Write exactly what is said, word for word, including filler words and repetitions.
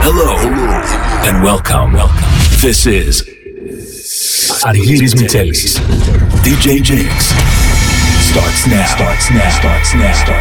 Hello, and welcome. Welcome. This is Argyris Mitelis. D J Jakes starts now. Starts now. Starts now. Starts now.